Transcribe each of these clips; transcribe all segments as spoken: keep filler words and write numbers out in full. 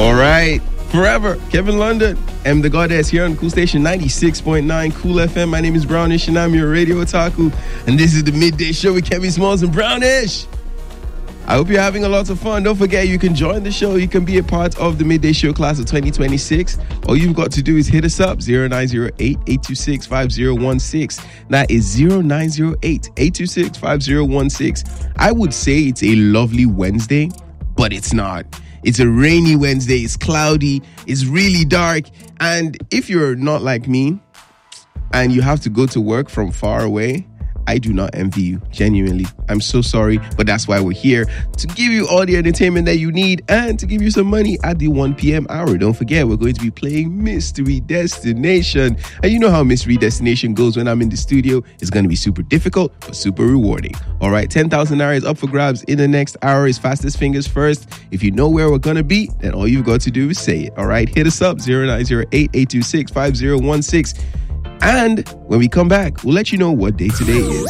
All right. Forever, Kevin London, M the Goddess here on Cool Station ninety-six point nine Cool F M. My name is Brownish and I'm your radio otaku. And this is the Midday Show with Kevin Smalls and Brownish. I hope you're having a lot of fun. Don't forget, you can join the show. You can be a part of the Midday Show class of twenty twenty-six. All you've got to do is hit us up, zero nine zero eight, eight two six, five zero one six. That is zero nine zero eight, eight two six, five zero one six. I would say it's a lovely Wednesday, but it's not. It's a rainy Wednesday. It's cloudy. It's really dark. And if you're not like me and you have to go to work from far away, I do not envy you. Genuinely. I'm so sorry, but that's why we're here, to give you all the entertainment that you need and to give you some money at the one p.m. hour. Don't forget, we're going to be playing Mystery Destination. And you know how Mystery Destination goes when I'm in the studio. It's going to be super difficult, but super rewarding. All right, ten thousand naira is up for grabs in the next hour. Is fastest fingers first. If you know where we're going to be, then all you've got to do is say it. All right, hit us up, zero nine zero eight, eight two six, five zero one six. And when we come back, we'll let you know what day today is.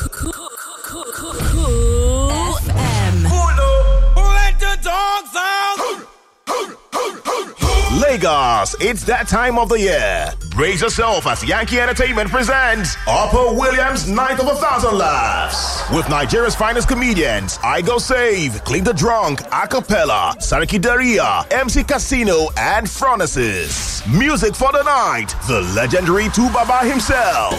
Cool F M. Let the dogs out. Lagos, it's that time of the year. Brace yourself as Yankee Entertainment presents Upper Williams Night of a Thousand Laughs. With Nigeria's finest comedians, I Go Save, Clean the Drunk, Acapella, Sariki Daria, M C Casino, and Phronesis. Music for the night, the legendary Tubaba himself.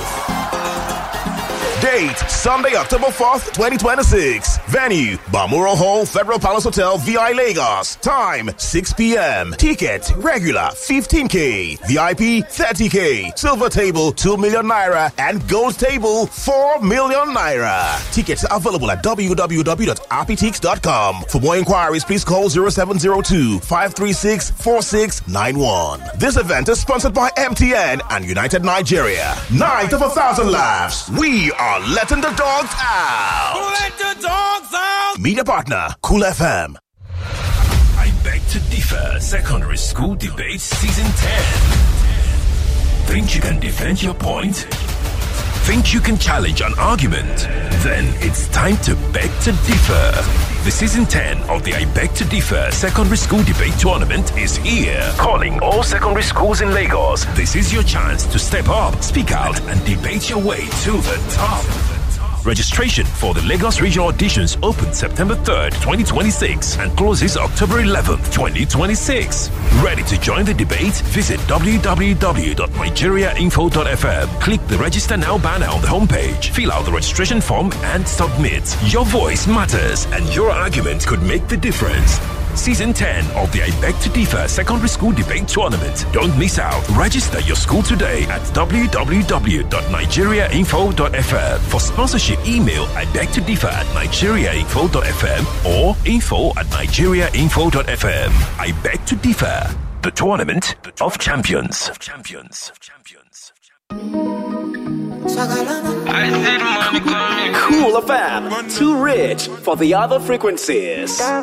Date, Sunday, October fourth, twenty twenty-six. Venue, Balmoral Hall, Federal Palace Hotel, V I Lagos. Time, six p.m. Ticket, regular, fifteen K. V I P, thirty K. Silver table, two million naira. And gold table, four million naira. Tickets are available at w w w dot apitix dot com. For more inquiries, please call zero seven zero two, five three six, four six nine one. This event is sponsored by M T N and United Nigeria. Night of a Thousand Laughs. We are letting the dogs out. Let the dogs out. Media partner, Cool F M. I Beg to Differ Secondary School Debate Season ten. Think you can defend your point? Think you can challenge an argument? Then it's time to beg to differ. The Season ten of the I Beg to Differ Secondary School Debate Tournament is here. Calling all secondary schools in Lagos. This is your chance to step up, speak out, and debate your way to the top. Registration for the Lagos Regional Auditions opens September third, twenty twenty-six and closes October eleventh, twenty twenty-six. Ready to join the debate? Visit w w w dot nigeria info dot f m. Click the Register Now banner on the homepage. Fill out the registration form and submit. Your voice matters and your argument could make the difference. Season ten of the I Beg to Differ Secondary School Debate Tournament. Don't miss out. Register your school today at w w w dot nigeria info dot f m. For sponsorship, email I beg to differ at nigeria info dot f m or info at nigeria info dot f m. I Beg to Differ, the tournament of champions. Of champions. Of champions. Cool F M, too rich for the other frequencies.